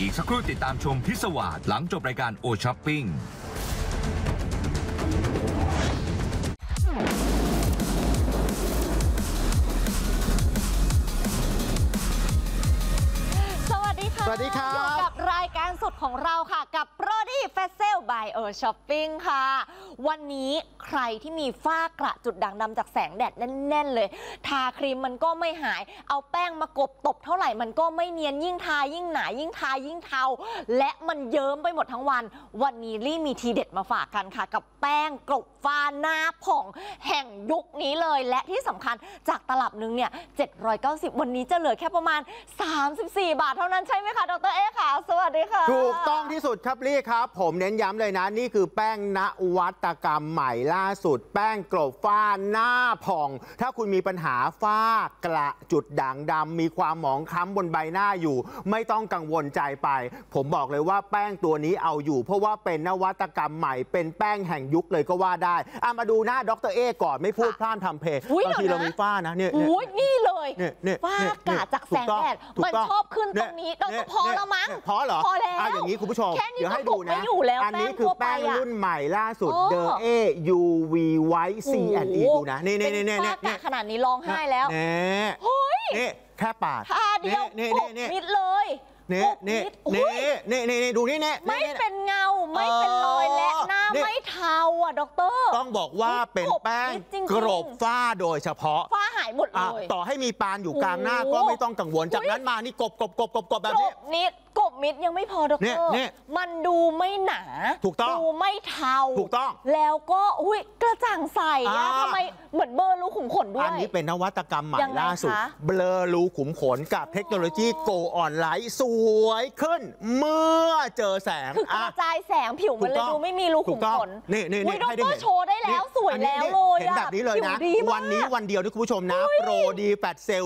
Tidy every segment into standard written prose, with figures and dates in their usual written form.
อีกสักครู่ติดตามชมพิศวาสหลังจบรายการโอช้อปปิ้งสวัสดีครับอยู่กับรายการสดของเราค่ะกับ Brody Facial by O Shopping ค่ะวันนี้ใครที่มีฝ้ากระจุดด่างดำจากแสงแดดแน่นๆเลยทาครีมมันก็ไม่หายเอาแป้งมากบตบเท่าไหร่มันก็ไม่เนียนยิ่งทายิ่งหนายิ่งทายิ่งเทาและมันเยิ้มไปหมดทั้งวันวันนี้ลี่มีทีเด็ดมาฝากกันค่ะกับแป้งกลบฝ้าหน้าผ่องแห่งยุคนี้เลยและที่สำคัญจากตลับนึงเนี่ย790วันนี้จะเหลือแค่ประมาณ34 บาทเท่านั้นใช่ไหมคะดร.เอค่ะสวัสดีค่ะถูกต้องที่สุดครับลี่ครับผมเน้นย้ำเลยนะนี่คือแป้งนวัตกรรมใหม่ล่าสุดแป้งกลบฝ้าหน้าผ่องถ้าคุณมีปัญหาฝ้ากระจุดด่างดำมีความหมองคล้ำบนใบหน้าอยู่ไม่ต้องกังวลใจไปผมบอกเลยว่าแป้งตัวนี้เอาอยู่เพราะว่าเป็นนวัตกรรมใหม่เป็นแป้งแห่งยุคเลยก็ว่าได้มาดูหน้าดร.เอก่อนไม่พูดพร่ำทำเพลงบางทีเรามีฝ้านะเนี่ยนี่เลยฝ้ากระจากแสงแดดมันชอบขึ้นตรงนี้เราก็พอแล้วมั้งพอเหรอพอแล้วอย่างนี้คุณผู้ชมเดี๋ยวให้ดูนะอันนี้คือแป้งรุ่นใหม่ล่าสุด The A UV White C&E ดูนะนี่ขนาดนี้ร้องไห้แล้วนี่แค่ปาดเดียวมิดเลยนี่ดูนี่ไม่เป็นเงาไม่เป็นรอยและหน้าไม่เทาอ่ะดร. ต้องบอกว่าเป็นแป้งกลบฝ้าโดยเฉพาะฝ้าหายหมดเลยต่อให้มีปานอยู่กลางหน้าก็ไม่ต้องกังวลจากนั้นมานี่กบแบบนี้กบมิดยังไม่พอดร.มันดูไม่หนาถูกต้องดูไม่เทาถูกต้องแล้วก็กระจ่างใสทำไมเหมือนเบลอรูขุมขนด้วยอันนี้เป็นนวัตกรรมใหม่ล่าสุดเบลอรูขุมขนกับเทคโนโลยีโกออนไลท์สวยขึ้นเมื่อเจอแสงคือกระจายแสงผิวมันเลยดูไม่มีรูขุมขนนี่ดร.โชว์ได้แล้วสวยแล้วเลยเห็นแบบนี้เลยนะวันนี้วันเดียวที่คุณผู้ชมนะโปรดีแฟลชเซล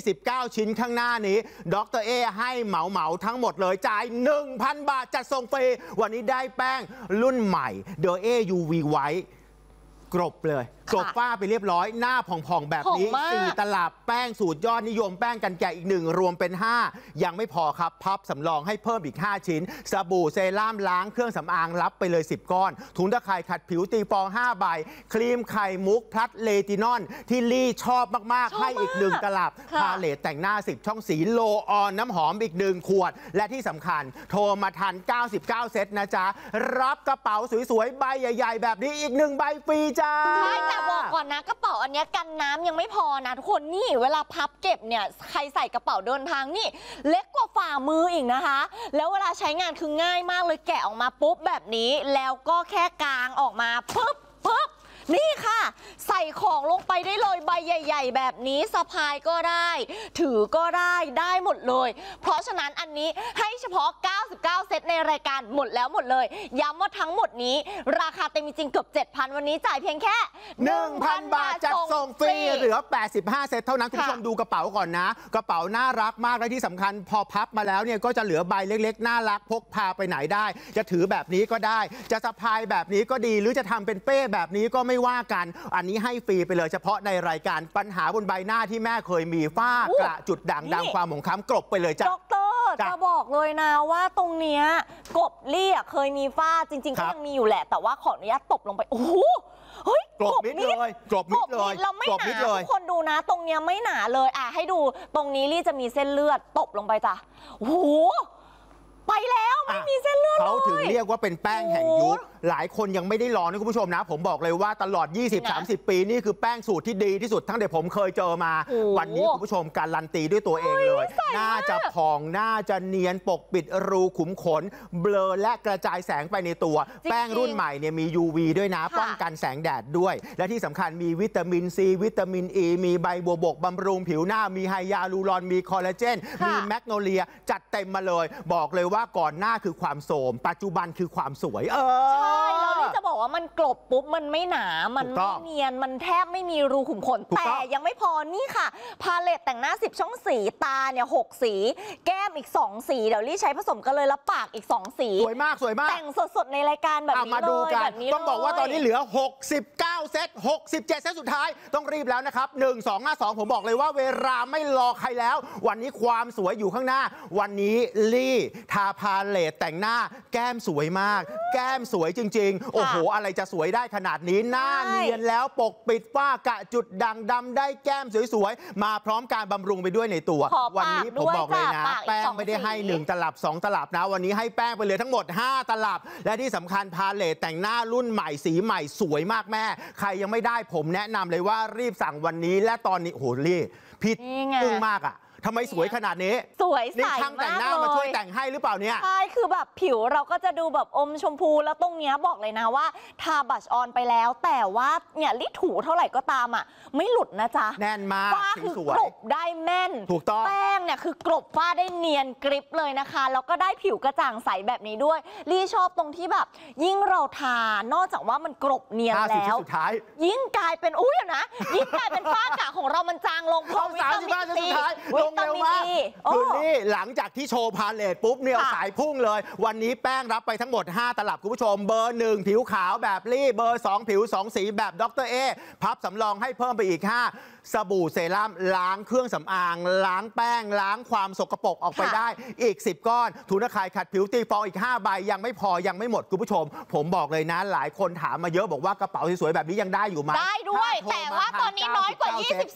29 ชิ้นข้างหน้านี้ดร.เอให้เหมาทั้งหมดเลยจ่าย1,000 บาทจัดส่งฟรีวันนี้ได้แป้งรุ่นใหม่ The A UV White กรบเลยกลบฝ้าไปเรียบร้อยหน้าผ่องๆแบบนี้4 ตลับแป้งสูตรยอดนิยมแป้งกันแก่อีก1รวมเป็น5ยังไม่พอครับพับสำรองให้เพิ่มอีก5ชิ้นสบู่เซรั่มล้างเครื่องสำอางรับไปเลย10 ก้อนถุงตะข่ายขัดผิวตีฟอง5 ใบครีมไข่มุกพลัดเลตินอนที่ลี่ชอบมากๆให้อีก1 ตลับพาเลตแต่งหน้า10 ช่องสีโลออนน้ำหอมอีก1 ขวดและที่สำคัญโทรมาทัน99 เซตนะจ๊ะรับกระเป๋าสวยๆใบใหญ่ๆแบบนี้อีก1 ใบฟรีจ้าแต่บอกก่อนนะกระเป๋าอันนี้กันน้ำยังไม่พอนะทุกคนนี่เวลาพับเก็บเนี่ยใครใส่กระเป๋าเดินทางนี่เล็กกว่าฝ่ามืออีกนะคะแล้วเวลาใช้งานคือง่ายมากเลยแกะออกมาปุ๊บแบบนี้แล้วก็แค่กางออกมาปุ๊บนี่ค่ะใส่ของลงไปได้เลยใบใหญ่ๆแบบนี้สะพายก็ได้ถือก็ได้หมดเลยเพราะฉะนั้นอันนี้ให้เฉพาะ99 เซตในรายการหมดเลยย้ำว่าทั้งหมดนี้ราคาเต็มจริงเกือบ 7,000 วันนี้จ่ายเพียงแค่ 1,000 บาทจัดส่งฟรีเหลือ85 เซตเท่านั้นคุณผู้ชมดูกระเป๋าก่อนนะกระเป๋าน่ารักมากและที่สำคัญพอพับมาแล้วเนี่ยก็จะเหลือใบเล็กๆน่ารักพกพาไปไหนได้จะถือแบบนี้ก็ได้จะสะพายแบบนี้ก็ดีหรือจะทำเป็นเป้แบบนี้ก็ไม่ว่ากันอันนี้ให้ฟรีไปเลยเฉพาะในรายการปัญหาบนใบหน้าที่แม่เคยมีฝ้ากระจุดด่างดำความหมองคล้ำกลบไปเลยจ้ะดร.จะบอกเลยนะว่าตรงเนี้ยกบลี่เคยมีฝ้าจริงๆก็ยังมีอยู่แหละแต่ว่าขออนุญาตตบลงไปโอ้โหเฮ้ยกลบมิดเลยเราไม่หนาทุกคนดูนะตรงเนี้ยไม่หนาเลยให้ดูตรงนี้ลี่จะมีเส้นเลือดตบลงไปจ้ะโอ้โหไปแล้วไม่มีเส้นเลือดเขาถึงเรียกว่าเป็นแป้งแห่งยุคหลายคนยังไม่ได้ลองนะคุณผู้ชมนะผมบอกเลยว่าตลอด 20-30 ปีนี่คือแป้งสูตรที่ดีที่สุดทั้งที่ผมเคยเจอมาวันนี้คุณผู้ชมการันตีด้วยตัวเองเลยน่าจะผ่องน่าจะเนียนปกปิดรูขุมขนเบลอและกระจายแสงไปในตัวแป้งรุ่นใหม่เนี่ยมี UV ด้วยนะป้องกันแสงแดดด้วยและที่สำคัญมีวิตามินซีวิตามินอ e, มีใบบัวบกบำรุงผิวหน้ามีไฮยาลูรอนมีคอลลาเจนมีแมกโนเลียจัดเต็มมาเลยบอกเลยว่าก่อนหน้าคือความโสมปัจจุบันคือความสวยใช่แล้วนี่คือจะบอกว่ามันกลบปุ๊บมันไม่หนามันไม่เนียนมันแทบไม่มีรูขุมขนแต่ยังไม่พอนี่ค่ะพาเลตแต่งหน้า10ช่องสีตาเนี่ย6สีแก้มอีก2สีเดี๋ยวลี่ใช้ผสมกันเลยแล้วปากอีก2สีสวยมากสวยมากแต่งสดๆในรายการแบบนี้มาดูกัน ต้องบอกว่าตอนนี้เหลือ69เซต67เซตสุดท้ายต้องรีบแล้วนะครับ1 2 5 2ผมบอกเลยว่าเวลาไม่รอใครแล้ววันนี้ความสวยอยู่ข้างหน้าวันนี้ลี่ทาพาเลตแต่งหน้าแก้มสวยมากแก้มสวยจริงๆโอ้โหอะไรจะสวยได้ขนาดนี้หน้าเนียนแล้วปกปิดฝ้ากระจุดด่างดำได้แก้มสวยๆมาพร้อมการบำรุงไปด้วยในตัววันนี้ผมบอกเลยนะแป้งไม่ได้ให้1ตลับ2ตลับนะวันนี้ให้แป้งไปเลยทั้งหมด5ตลับและที่สำคัญพาเลตแต่งหน้ารุ่นใหม่สีใหม่สวยมากแม่ใครยังไม่ได้ผมแนะนำเลยว่ารีบสั่งวันนี้และตอนนี้โหลี่พี่อึ้งมากอ่ะทำไมสวยขนาดนี้สวยใสมากเลยช่างแต่งหน้ามาช่วยแต่งให้หรือเปล่าเนี่ยใช่คือแบบผิวเราก็จะดูแบบอมชมพูแล้วตรงเนี้ยบอกเลยนะว่าทาบัชออนไปแล้วแต่ว่าเนี่ยลิถูเท่าไหร่ก็ตามอ่ะไม่หลุดนะจ๊ะแน่นมากฝ้าคือกลบได้แม่นถูกต้องแป้งเนี่ยคือกลบฝ้าได้เนียนกริบเลยนะคะแล้วก็ได้ผิวกระจ่างใสแบบนี้ด้วยลี่ชอบตรงที่แบบยิ่งเราทานอกจากว่ามันกลบเนียนแล้วยิ่งกลายเป็นอุ้ยนะยิ่งกลายเป็นฝ้ากระของเรามันจางลงเพราะวิตามินซีลงเร็วมากคือนี่หลังจากที่โชว์พาเลตปุ๊บเนี่ยสายพุ่งเลยวันนี้แป้งรับไปทั้งหมด5ตลับคุณผู้ชมเบอร์1ผิวขาวแบบลี่เบอร์2ผิว2สีแบบดร.เอพับสำรองให้เพิ่มไปอีก5สบู่เซรั่มล้างเครื่องสำอางล้างแป้งล้างความสกปรกออกไปได้อีก10ก้อนถูตะข่ายขัดผิวตีฟองอีก5ใบยังไม่พอยังไม่หมดคุณผู้ชมผมบอกเลยนะหลายคนถามมาเยอะบอกว่ากระเป๋าสวยๆแบบนี้ยังได้อยู่ไหมได้ด้วยแต่ว่าตอนนี้น้อยกว่า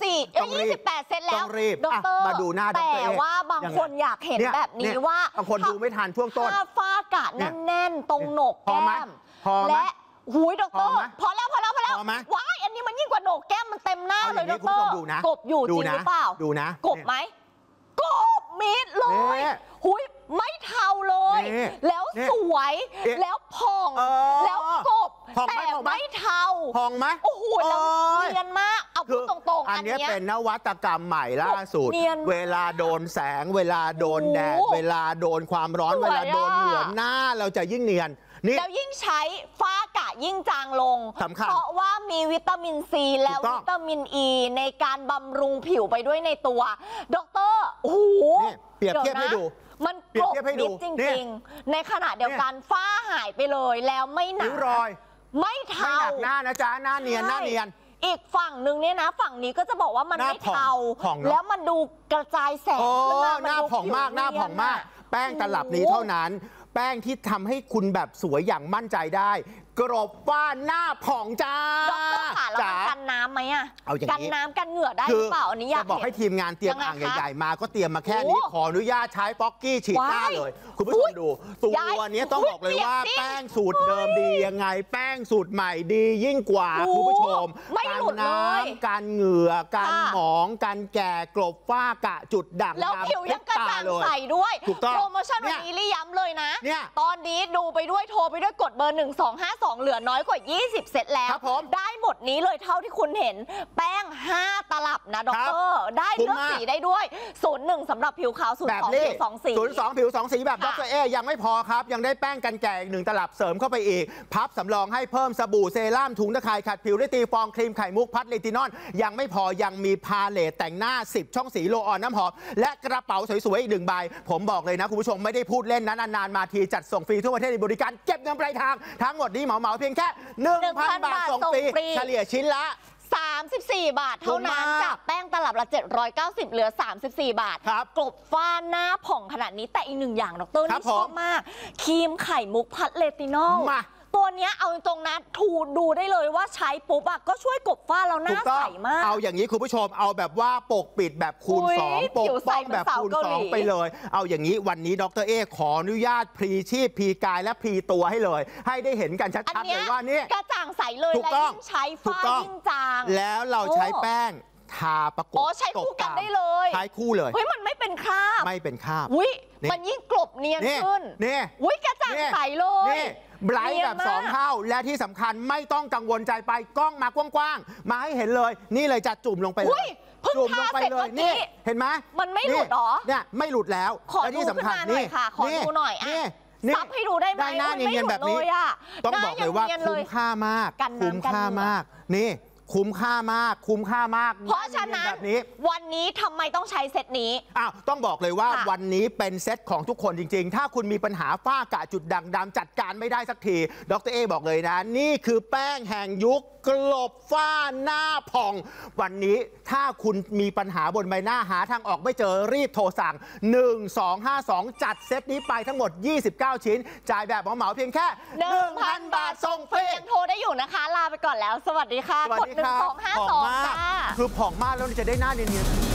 28เซตแล้วดร. มาดูหน้าดร.เอแต่ว่าบางคนอยากเห็นแบบนี้ว่าบางคนดูไม่ทันช่วงต้นฝ้ากระแน่นๆตรงโหนกแก้มและหุยดร.พอแล้วว้ายอันนี้มันยิ่งกว่าโหนกแก้มมันเต็มหน้าเลยดร.กบอยู่จริงหรือเปล่าดูนะกบไหมกบมิดเลยหุยไม่เทาเลยแล้วสวยแล้วผ่องแล้วกบแต่ไม่เทาผ่องไหมโอ้โหแล้วเนียนมากเอาพูดตรงๆอันนี้เป็นนวัตกรรมใหม่ล่าสุดเวลาโดนแสงเวลาโดนแดดเวลาโดนความร้อนเวลาโดนเหงื่อหน้าเราจะยิ่งเนียนแล้วยิ่งใช้ฝ้ากระยิ่งจางลงเพราะว่ามีวิตามินซีและวิตามินอีในการบำรุงผิวไปด้วยในตัวดร.โอ้โหเปรียบเทียบให้ดูมันกลบนิดจริงๆในขณะเดียวกันฝ้าหายไปเลยแล้วไม่หนาไม่เทาไม่หนักหน้านะจ๊ะหน้าเนียนอีกฝั่งหนึ่งเนี่ยนะฝั่งนี้ก็จะบอกว่ามันไม่เทาแล้วมันดูกระจายแสงขึ้นมาหน้าผ่องมากหน้าผ่องมากแป้งตลับนี้เท่านั้นแป้งที่ทำให้คุณแบบสวยอย่างมั่นใจได้กรบฝ้าหน้าผ่องจ้าดร.ค่ะแล้วมันกันน้ำไหมอะกันน้ำกันเหงื่อได้หรือเปล่าอันนี้อยากบอกให้ทีมงานเตรียมอ่างใหญ่ๆมาก็เตรียมมาแค่นี้ขออนุญาตใช้ป๊อกกี้ฉีดหน้าเลยคุณผู้ชมดูตัวนี้ต้องบอกเลยว่าแป้งสูตรเดิมดียังไงแป้งสูตรใหม่ดียิ่งกว่าคุณผู้ชมกันน้ำกันเหงื่อกันหมองกันแก่กลบฝ้ากระจุดด่างแล้วผิวยังกระจ่างใสด้วยโปรโมชั่นวันนี้ลี่ย้ำเลยนะตอนนี้ดูไปด้วยโทรไปด้วยกดเบอร์1252เหลือน้อยกว่า20เซตแล้วได้หมดนี้เลยเท่าที่คุณเห็นแป้ง5ตลับนะดร.ได้เลือกสีได้ด้วย01สำหรับผิวขาว02ผิว2สี 02ผิว2สีแบบดร.เอยังไม่พอครับยังได้แป้งกันแก่อีก1ตลับเสริมเข้าไปอีกพับสำรองให้เพิ่มสบู่เซรั่มถุงตะข่ายขัดผิวได้ตีฟองครีมไข่มุกพัดเลตินอลยังไม่พอยังมีพาเลตแต่งหน้า10ช่องสีโลออนน้ำหอมและกระเป๋าสวยๆอีก1ใบผมบอกเลยนะคุณผู้ชมไม่ได้พูดเล่นนะนานๆมาทีจัดส่งฟรีทั่วประเทศบริการเก็บเงินปลายทางทั้งหมดนี้เหมาเพียงแค่ 1,000 บาทส่งฟรีเฉลี่ยชิ้นละ 34 บาทเท่านั้นจากแป้งตลับละ790เหลือ34 บาทกลบฝ้าหน้าผ่องขนาดนี้แต่อีก1อย่างดร.นี่ชอบมากครีมไข่มุกพัดเลตินอลตัวเนี้ยเอาตรงนะดูได้เลยว่าใช้ปุ๊บอะก็ช่วยกลบฝ้าเราหน้าใสมากเอาอย่างนี้คุณผู้ชมเอาแบบว่าปกปิดแบบคูณ2ปกป้องแบบคูณ2ไปเลยเอาอย่างนี้วันนี้ดร.เอขออนุญาตพรีชีพพรีกายและพรีตัวให้เลยให้ได้เห็นกันชัดๆเลยว่านี่กระจ่างใสเลยและยิ่งใช้ฝ้ายิ่งจางแล้วเราใช้แป้งทาประกบใช้คู่กันได้เลยใช้คู่เลยเฮ้ยมันไม่เป็นคราบมันยิ่งกลบเนียนขึ้นกระจ่างใสเลยไบรท์แบบ2เท่าและที่สำคัญไม่ต้องกังวลใจไปกล้องมากว้างๆมาให้เห็นเลยนี่เลยจะจุ่มลงไปเลยจุ่มลงไปเลยนี่เห็นไหมมันไม่หลุดหรอเนี่ยไม่หลุดแล้วและที่สำคัญนี่ขอดูหน่อยนี่ซับให้ดูได้ไหมได้หน้าเนียนๆแบบนี้ ต้องบอกเลยว่าคุ้มค่ามาก คุ้มค่ามากนี่คุ้มค่ามากคุ้มค่ามากเพราะฉะนั้นแบบนี้วันนี้ทำไมต้องใช้เซตนี้ต้องบอกเลยว่าวันนี้เป็นเซตของทุกคนจริงๆถ้าคุณมีปัญหาฝ้ากระจุดด่างดำจัดการไม่ได้สักทีดร.เอบอกเลยนะนี่คือแป้งแห่งยุคกลบฝ้าหน้าผ่องวันนี้ถ้าคุณมีปัญหาบนใบหน้าหาทางออกไม่เจอรีบโทรสั่ง1252จัดเซตนี้ไปทั้งหมด29ชิ้นจ่ายแบบเหมาๆเพียงแค่ 1,000 บาทส่งฟรียังโทรได้อยู่นะคะลาไปก่อนแล้วสวัสดีค่ะกด1252จ้าคือผ่องมากแล้วจะได้หน้าเนียนๆ